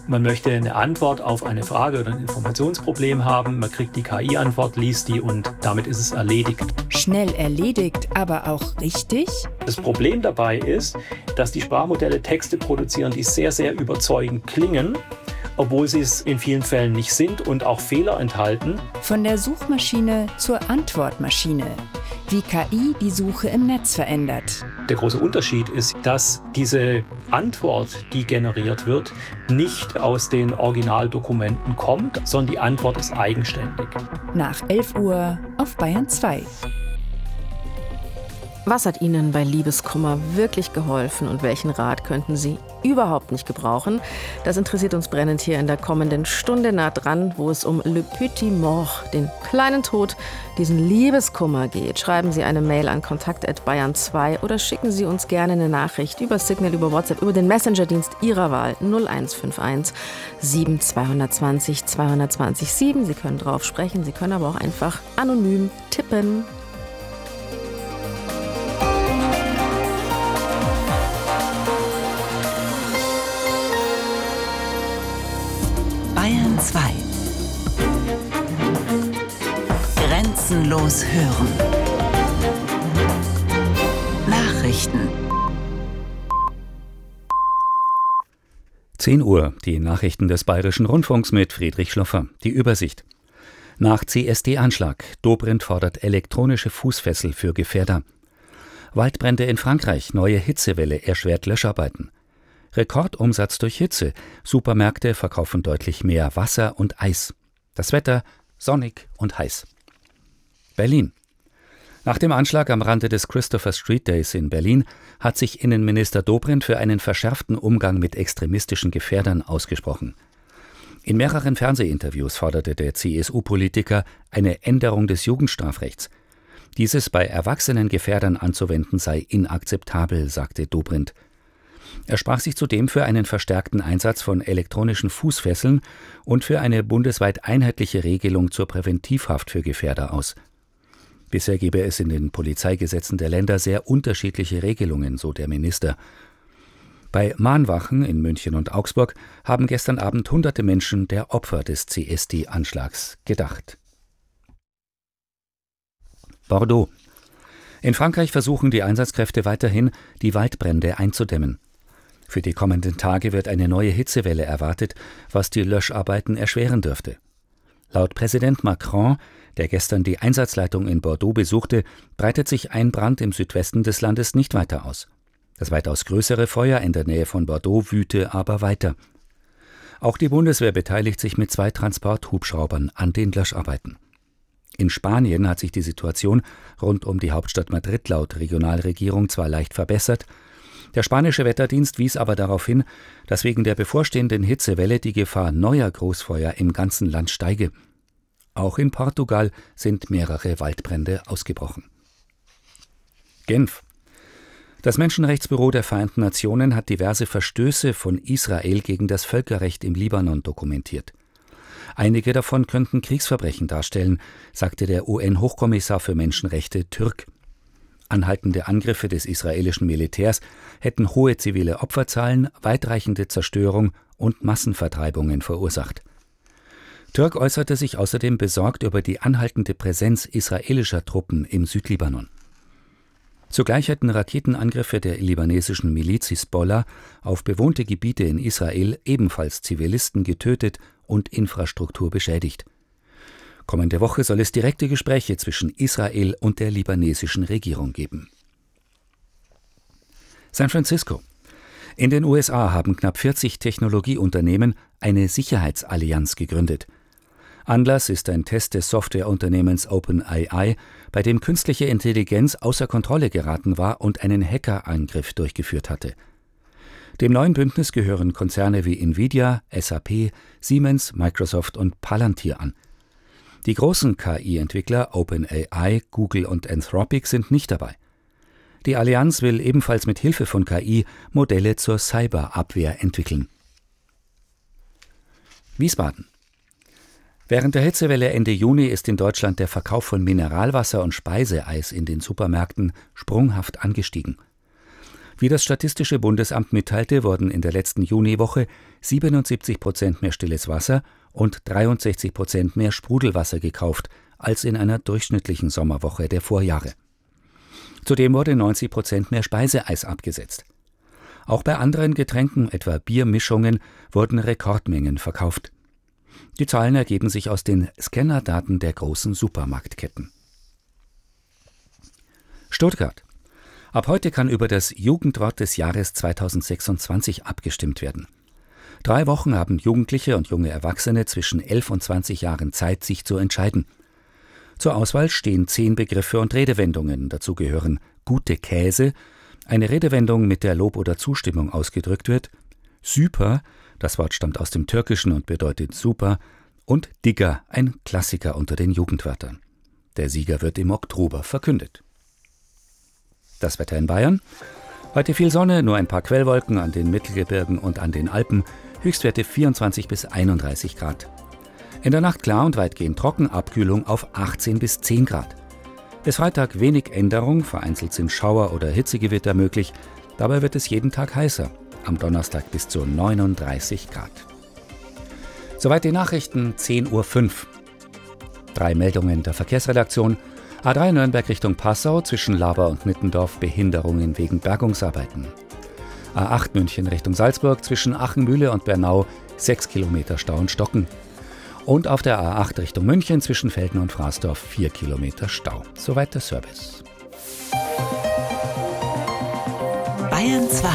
Man möchte eine Antwort auf eine Frage oder ein Informationsproblem haben. Man kriegt die KI-Antwort, liest die und damit ist es erledigt. Schnell erledigt, aber auch richtig? Das Problem dabei ist, dass die Sprachmodelle Texte produzieren, die sehr, sehr überzeugend klingen, obwohl sie es in vielen Fällen nicht sind und auch Fehler enthalten. Von der Suchmaschine zur Antwortmaschine. Wie KI die Suche im Netz verändert. Der große Unterschied ist, dass diese Antwort, die generiert wird, nicht aus den Originaldokumenten kommt, sondern die Antwort ist eigenständig. Nach 11 Uhr auf Bayern 2. Was hat Ihnen bei Liebeskummer wirklich geholfen und welchen Rat könnten Sie überhaupt nicht gebrauchen? Das interessiert uns brennend hier in der kommenden Stunde nah dran, wo es um Le Petit Mort, den kleinen Tod, diesen Liebeskummer geht. Schreiben Sie eine Mail an kontakt@bayern2 oder schicken Sie uns gerne eine Nachricht über Signal, über WhatsApp, über den Messenger-Dienst Ihrer Wahl 0151 7220 220 7. Sie können drauf sprechen, Sie können aber auch einfach anonym tippen. Bayern 2. Grenzenlos hören. Nachrichten. 10 Uhr, die Nachrichten des Bayerischen Rundfunks mit Friedrich Schloffer. Die Übersicht. Nach CSD-Anschlag. Dobrindt fordert elektronische Fußfessel für Gefährder. Waldbrände in Frankreich. Neue Hitzewelle erschwert Löscharbeiten. Rekordumsatz durch Hitze. Supermärkte verkaufen deutlich mehr Wasser und Eis. Das Wetter sonnig und heiß. Berlin. Nach dem Anschlag am Rande des Christopher Street Days in Berlin hat sich Innenminister Dobrindt für einen verschärften Umgang mit extremistischen Gefährdern ausgesprochen. In mehreren Fernsehinterviews forderte der CSU-Politiker eine Änderung des Jugendstrafrechts. Dieses bei erwachsenen Gefährdern anzuwenden sei inakzeptabel, sagte Dobrindt. Er sprach sich zudem für einen verstärkten Einsatz von elektronischen Fußfesseln und für eine bundesweit einheitliche Regelung zur Präventivhaft für Gefährder aus. Bisher gebe es in den Polizeigesetzen der Länder sehr unterschiedliche Regelungen, so der Minister. Bei Mahnwachen in München und Augsburg haben gestern Abend hunderte Menschen der Opfer des CSD-Anschlags gedacht. Bordeaux. In Frankreich versuchen die Einsatzkräfte weiterhin, die Waldbrände einzudämmen. Für die kommenden Tage wird eine neue Hitzewelle erwartet, was die Löscharbeiten erschweren dürfte. Laut Präsident Macron, der gestern die Einsatzleitung in Bordeaux besuchte, breitet sich ein Brand im Südwesten des Landes nicht weiter aus. Das weitaus größere Feuer in der Nähe von Bordeaux wüte aber weiter. Auch die Bundeswehr beteiligt sich mit 2 Transporthubschraubern an den Löscharbeiten. In Spanien hat sich die Situation rund um die Hauptstadt Madrid laut Regionalregierung zwar leicht verbessert, der spanische Wetterdienst wies aber darauf hin, dass wegen der bevorstehenden Hitzewelle die Gefahr neuer Großfeuer im ganzen Land steige. Auch in Portugal sind mehrere Waldbrände ausgebrochen. Genf. Das Menschenrechtsbüro der Vereinten Nationen hat diverse Verstöße von Israel gegen das Völkerrecht im Libanon dokumentiert. Einige davon könnten Kriegsverbrechen darstellen, sagte der UN-Hochkommissar für Menschenrechte Türk. Anhaltende Angriffe des israelischen Militärs hätten hohe zivile Opferzahlen, weitreichende Zerstörung und Massenvertreibungen verursacht. Türk äußerte sich außerdem besorgt über die anhaltende Präsenz israelischer Truppen im Südlibanon. Zugleich hätten Raketenangriffe der libanesischen Miliz Hisbollah auf bewohnte Gebiete in Israel ebenfalls Zivilisten getötet und Infrastruktur beschädigt. Kommende Woche soll es direkte Gespräche zwischen Israel und der libanesischen Regierung geben. San Francisco. In den USA haben knapp 40 Technologieunternehmen eine Sicherheitsallianz gegründet. Anlass ist ein Test des Softwareunternehmens OpenAI, bei dem künstliche Intelligenz außer Kontrolle geraten war und einen Hackerangriff durchgeführt hatte. Dem neuen Bündnis gehören Konzerne wie Nvidia, SAP, Siemens, Microsoft und Palantir an. Die großen KI-Entwickler OpenAI, Google und Anthropic sind nicht dabei. Die Allianz will ebenfalls mit Hilfe von KI Modelle zur Cyberabwehr entwickeln. Wiesbaden. Während der Hitzewelle Ende Juni ist in Deutschland der Verkauf von Mineralwasser und Speiseeis in den Supermärkten sprunghaft angestiegen. Wie das Statistische Bundesamt mitteilte, wurden in der letzten Juniwoche 77% mehr stilles Wasser und 63% mehr Sprudelwasser gekauft als in einer durchschnittlichen Sommerwoche der Vorjahre. Zudem wurde 90% mehr Speiseeis abgesetzt. Auch bei anderen Getränken, etwa Biermischungen, wurden Rekordmengen verkauft. Die Zahlen ergeben sich aus den Scannerdaten der großen Supermarktketten. Stuttgart. Ab heute kann über das Jugendwort des Jahres 2026 abgestimmt werden. 3 Wochen haben Jugendliche und junge Erwachsene zwischen 11 und 20 Jahren Zeit, sich zu entscheiden. Zur Auswahl stehen 10 Begriffe und Redewendungen. Dazu gehören gute Käse, eine Redewendung, mit der Lob oder Zustimmung ausgedrückt wird, Süper, das Wort stammt aus dem Türkischen und bedeutet super, und Digger, ein Klassiker unter den Jugendwörtern. Der Sieger wird im Oktober verkündet. Das Wetter in Bayern. Heute viel Sonne, nur ein paar Quellwolken an den Mittelgebirgen und an den Alpen, Höchstwerte 24 bis 31 Grad. In der Nacht klar und weitgehend trocken, Abkühlung auf 18 bis 10 Grad. Bis Freitag wenig Änderung, vereinzelt sind Schauer oder Hitzegewitter möglich. Dabei wird es jeden Tag heißer, am Donnerstag bis zu 39 Grad. Soweit die Nachrichten, 10:05 Uhr. 3 Meldungen der Verkehrsredaktion. A3 Nürnberg Richtung Passau, zwischen Laber und Nittendorf Behinderungen wegen Bergungsarbeiten. A8 München Richtung Salzburg, zwischen Achenmühle und Bernau 6 Kilometer Stau und Stocken. Und auf der A8 Richtung München zwischen Velden und Fraßdorf 4 Kilometer Stau. Soweit der Service. Bayern 2.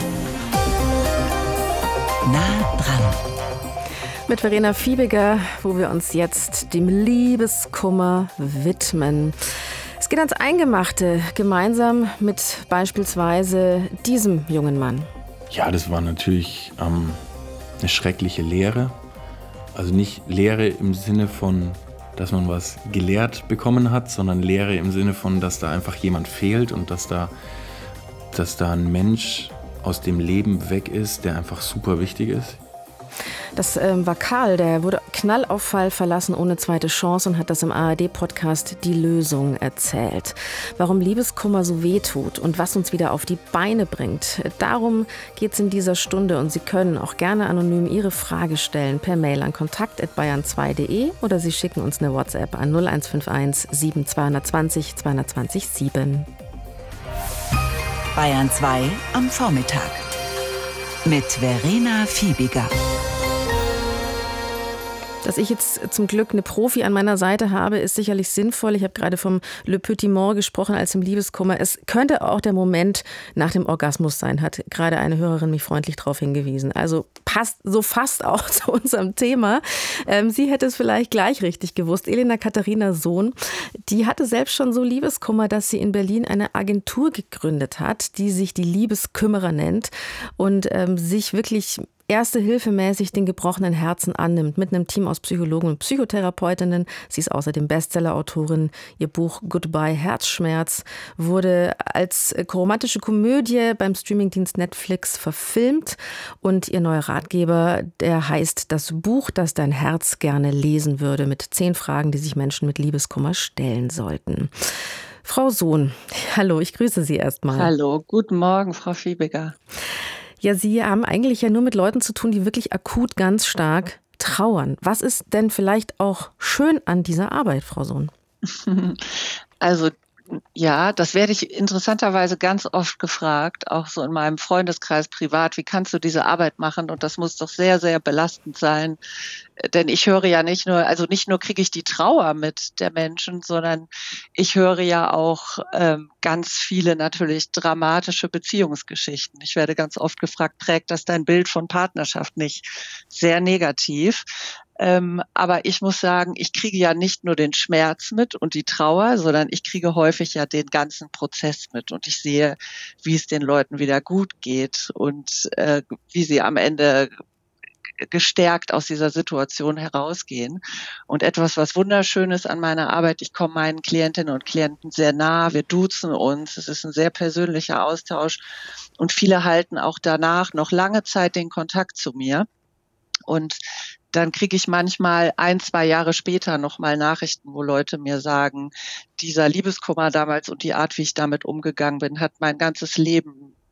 Nah dran. Mit Verena Fiebiger, wo wir uns jetzt dem Liebeskummer widmen. Es geht ans Eingemachte, gemeinsam mit beispielsweise diesem jungen Mann. Ja, das war natürlich eine schreckliche Lehre. Also nicht Lehre im Sinne von, dass man was gelehrt bekommen hat, sondern Lehre im Sinne von, dass da einfach jemand fehlt und dass da ein Mensch aus dem Leben weg ist, der einfach super wichtig ist. Das war Karl, der wurde auf Fall verlassen ohne zweite Chance und hat das im ARD-Podcast Die Lösung erzählt. Warum Liebeskummer so wehtut und was uns wieder auf die Beine bringt. Darum geht es in dieser Stunde und Sie können auch gerne anonym Ihre Frage stellen per Mail an kontakt@bayern2.de oder Sie schicken uns eine WhatsApp an 0151 7220 220 7. Bayern 2 am Vormittag. Mit Verena Fiebiger. Dass ich jetzt zum Glück eine Profi an meiner Seite habe, ist sicherlich sinnvoll. Ich habe gerade vom Le Petit Mort gesprochen als im Liebeskummer. Es könnte auch der Moment nach dem Orgasmus sein, hat gerade eine Hörerin mich freundlich darauf hingewiesen. Also passt so fast auch zu unserem Thema. Sie hätte es vielleicht gleich richtig gewusst. Elena Katharina Sohn, die hatte selbst schon so Liebeskummer, dass sie in Berlin eine Agentur gegründet hat, die sich die Liebeskümmerer nennt und sich wirklich erste-hilfemäßig den gebrochenen Herzen annimmt, mit einem Team aus Psychologen und Psychotherapeutinnen. Sie ist außerdem Bestsellerautorin. Ihr Buch Goodbye Herzschmerz wurde als romantische Komödie beim Streamingdienst Netflix verfilmt. Und ihr neuer Ratgeber, der heißt Das Buch, das dein Herz gerne lesen würde, mit 10 Fragen, die sich Menschen mit Liebeskummer stellen sollten. Frau Sohn, hallo, ich grüße Sie erstmal. Hallo, guten Morgen, Frau Fiebiger. Ja, Sie haben eigentlich ja nur mit Leuten zu tun, die wirklich akut ganz stark trauern. Was ist denn vielleicht auch schön an dieser Arbeit, Frau Sohn? Also ja, das werde ich interessanterweise ganz oft gefragt, auch so in meinem Freundeskreis privat, wie kannst du diese Arbeit machen? Und das muss doch sehr, sehr belastend sein. Denn ich höre ja nicht nur kriege ich die Trauer mit der Menschen, sondern ich höre ja auch ganz viele natürlich dramatische Beziehungsgeschichten. Ich werde ganz oft gefragt, prägt das dein Bild von Partnerschaft nicht? Sehr negativ. Aber ich muss sagen, ich kriege ja nicht nur den Schmerz mit und die Trauer, sondern ich kriege häufig ja den ganzen Prozess mit. Und ich sehe, wie es den Leuten wieder gut geht und wie sie am Ende gestärkt aus dieser Situation herausgehen. Und etwas, was wunderschön ist an meiner Arbeit, ich komme meinen Klientinnen und Klienten sehr nah, wir duzen uns, es ist ein sehr persönlicher Austausch und viele halten auch danach noch lange Zeit den Kontakt zu mir. Und dann kriege ich manchmal 1-2 Jahre später nochmal Nachrichten, wo Leute mir sagen, dieser Liebeskummer damals und die Art, wie ich damit umgegangen bin, hat mein ganzes Leben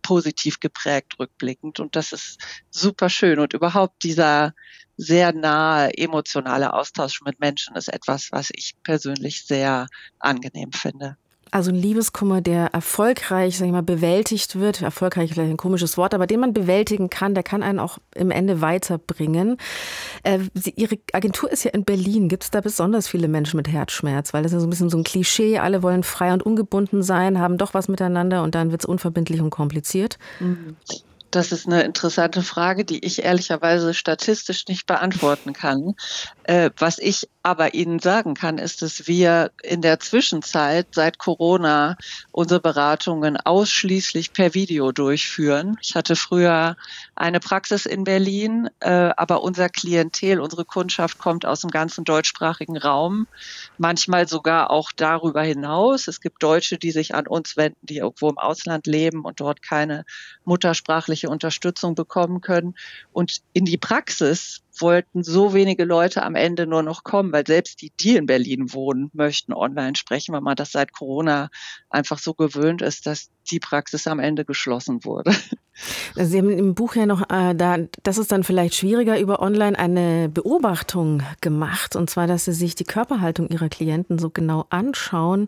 positiv geprägt rückblickend. Und das ist super schön. Und überhaupt dieser sehr nahe emotionale Austausch mit Menschen ist etwas, was ich persönlich sehr angenehm finde. Also ein Liebeskummer, der erfolgreich, sag ich mal, bewältigt wird. Erfolgreich ist vielleicht ein komisches Wort, aber den man bewältigen kann, der kann einen auch im Ende weiterbringen. Ihre Agentur ist ja in Berlin. Gibt es da besonders viele Menschen mit Herzschmerz? Weil das ist ja so ein bisschen so ein Klischee. Alle wollen frei und ungebunden sein, haben doch was miteinander und dann wird es unverbindlich und kompliziert. Das ist eine interessante Frage, die ich ehrlicherweise statistisch nicht beantworten kann. Was ich aber Ihnen sagen kann, ist, dass wir in der Zwischenzeit seit Corona unsere Beratungen ausschließlich per Video durchführen. Ich hatte früher eine Praxis in Berlin, aber unser Klientel, unsere Kundschaft kommt aus dem ganzen deutschsprachigen Raum, manchmal sogar auch darüber hinaus. Es gibt Deutsche, die sich an uns wenden, die irgendwo im Ausland leben und dort keine muttersprachliche Unterstützung bekommen können. Und in die Praxis wollten so wenige Leute am Ende nur noch kommen, weil selbst die in Berlin wohnen, möchten online sprechen, weil man das seit Corona einfach so gewöhnt ist, dass die Praxis am Ende geschlossen wurde. Sie haben im Buch ja noch, das ist dann vielleicht schwieriger, über online eine Beobachtung gemacht, und zwar, dass Sie sich die Körperhaltung Ihrer Klienten so genau anschauen.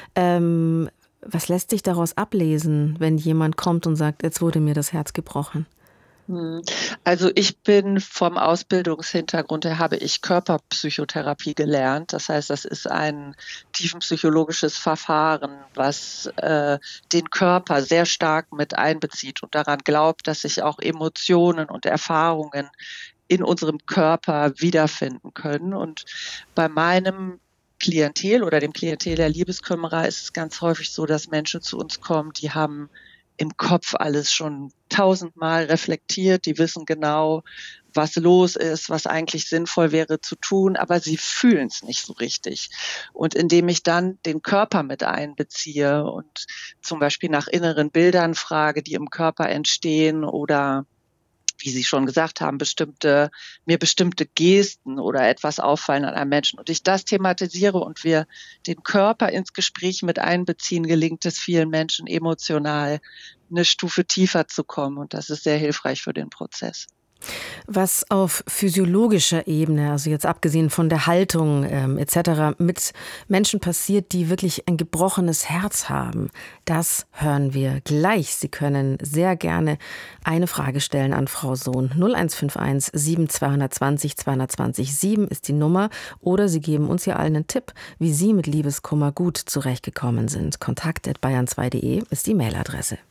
Was lässt sich daraus ablesen, wenn jemand kommt und sagt, jetzt wurde mir das Herz gebrochen? Also ich bin vom Ausbildungshintergrund her, habe ich Körperpsychotherapie gelernt. Das heißt, das ist ein tiefenpsychologisches Verfahren, was den Körper sehr stark mit einbezieht und daran glaubt, dass sich auch Emotionen und Erfahrungen in unserem Körper wiederfinden können. Und bei meinem Klientel oder dem Klientel der Liebeskümmerer ist es ganz häufig so, dass Menschen zu uns kommen, die haben im Kopf alles schon 1000-mal reflektiert, die wissen genau, was los ist, was eigentlich sinnvoll wäre zu tun, aber sie fühlen es nicht so richtig. Und indem ich dann den Körper mit einbeziehe und zum Beispiel nach inneren Bildern frage, die im Körper entstehen oder wie Sie schon gesagt haben, bestimmte Gesten oder etwas auffallen an einem Menschen und ich das thematisiere und wir den Körper ins Gespräch mit einbeziehen, gelingt es vielen Menschen emotional eine Stufe tiefer zu kommen und das ist sehr hilfreich für den Prozess. Was auf physiologischer Ebene, also jetzt abgesehen von der Haltung etc., mit Menschen passiert, die wirklich ein gebrochenes Herz haben, das hören wir gleich. Sie können sehr gerne eine Frage stellen an Frau Sohn. 0151 7220 220 7 ist die Nummer. Oder Sie geben uns ja allen einen Tipp, wie Sie mit Liebeskummer gut zurechtgekommen sind. kontakt@bayern2.de ist die Mailadresse.